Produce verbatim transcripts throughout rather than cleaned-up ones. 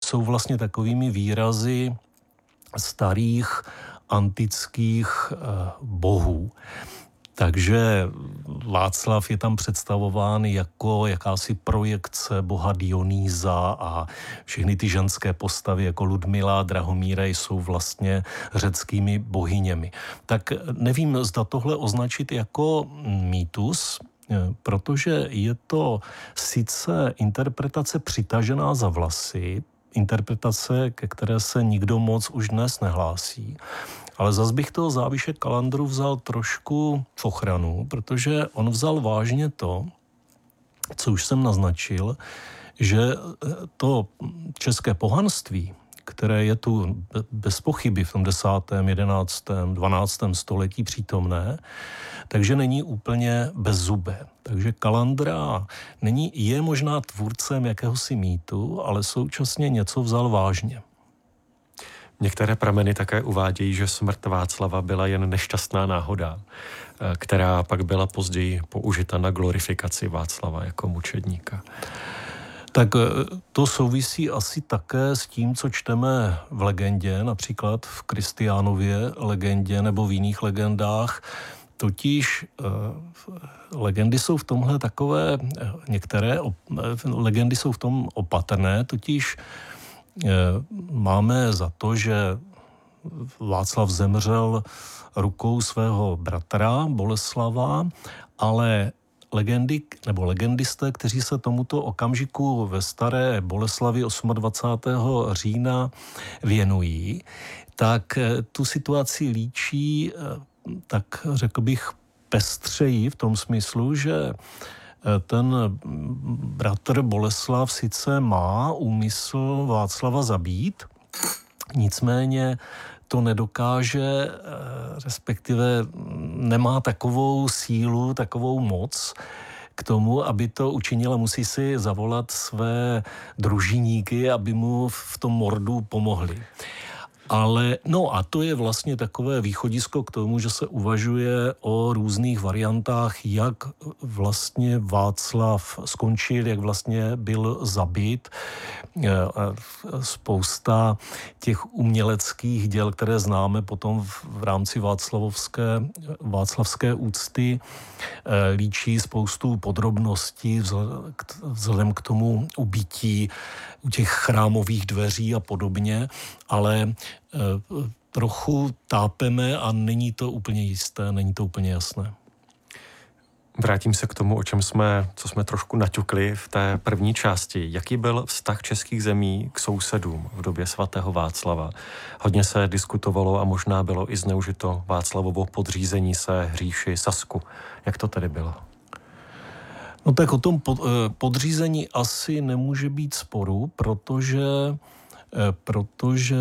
jsou vlastně takovými výrazy starých antických bohů. Takže Václav je tam představován jako jakási projekce boha Dionýza a všechny ty ženské postavy jako Ludmila, Drahomíra jsou vlastně řeckými bohyněmi. Tak nevím, zda tohle označit jako mýtus, protože je to sice interpretace přitažená za vlasy, interpretace, ke které se nikdo moc už dnes nehlásí, ale zas bych toho Záviše Kalandru vzal trošku v ochranu, protože on vzal vážně to, co už jsem naznačil, že to české pohanství, které je tu bez pochyby v tom desátém, jedenáctém, dvanáctém století přítomné, takže není úplně bezzubé. Takže Kalandra není, je možná tvůrcem jakéhosi mýtu, ale současně něco vzal vážně. Některé prameny také uvádějí, že smrt Václava byla jen nešťastná náhoda, která pak byla později použita na glorifikaci Václava jako mučedníka. Tak to souvisí asi také s tím, co čteme v legendě, například v Kristiánově legendě nebo v jiných legendách. Totiž eh, legendy jsou v tomhle takové, některé op, legendy jsou v tom opatrné, totiž eh, máme za to, že Václav zemřel rukou svého bratra Boleslava, ale legendy nebo legendisté, kteří se tomuto okamžiku ve staré Boleslavi dvacátého osmého října věnují, tak tu situaci líčí, tak řekl bych, pestřejí v tom smyslu, že ten bratr Boleslav sice má úmysl Václava zabít, nicméně to nedokáže, respektive nemá takovou sílu, takovou moc k tomu, aby to učinila. Musí si zavolat své družiníky, aby mu v tom mordu pomohli. Ale, no a to je vlastně takové východisko k tomu, že se uvažuje o různých variantách, jak vlastně Václav skončil, jak vlastně byl zabit. Spousta těch uměleckých děl, které známe potom v rámci václavovské, václavské úcty, líčí spoustu podrobností vzhledem k tomu ubití u těch chrámových dveří a podobně, ale trochu tápeme a není to úplně jisté, není to úplně jasné. Vrátím se k tomu, o čem jsme, co jsme trošku naťukli v té první části. Jaký byl vztah českých zemí k sousedům v době svatého Václava? Hodně se diskutovalo a možná bylo i zneužito Václavovo podřízení se říši Sasku. Jak to tedy bylo? No tak o tom podřízení asi nemůže být sporu, protože protože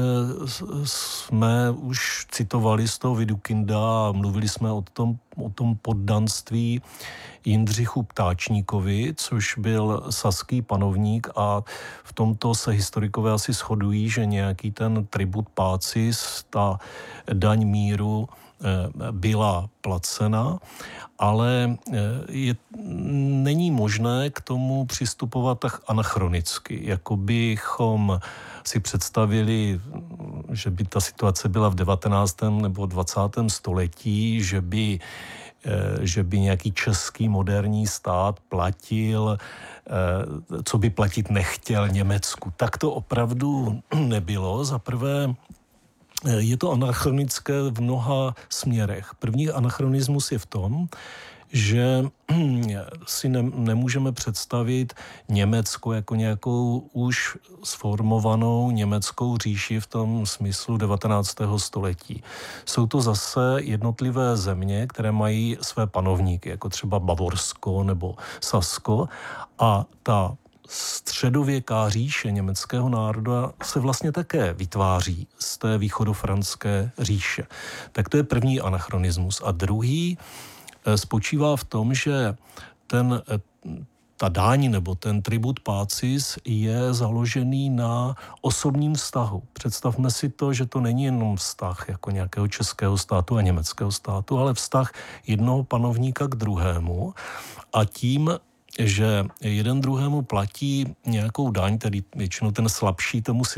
jsme už citovali z toho Vidukynda a mluvili jsme o tom, o tom poddanství Jindřichu Ptáčníkovi, což byl saský panovník, a v tomto se historikové asi shodují, že nějaký ten tribut pacis, ta daň míru, byla placena, ale je, není možné k tomu přistupovat tak anachronicky, jako bychom si představili, že by ta situace byla v devatenáctém nebo dvacátém století, že by, že by nějaký český moderní stát platil, co by platit nechtěl Německu. Tak to opravdu nebylo. Za prvé, je to anachronické v mnoha směrech. První anachronismus je v tom, že si ne, nemůžeme představit Německo jako nějakou už sformovanou německou říši v tom smyslu devatenáctého století. Jsou to zase jednotlivé země, které mají své panovníky, jako třeba Bavorsko nebo Sasko, a ta středověká říše německého národa se vlastně také vytváří z té východofranské říše. Tak to je první anachronismus. A druhý spočívá v tom, že ten, ta daň nebo ten tribut pacis je založený na osobním vztahu. Představme si to, že to není jenom vztah jako nějakého českého státu a německého státu, ale vztah jednoho panovníka k druhému, a tím, že jeden druhému platí nějakou daň, tedy většinou ten slabší tomu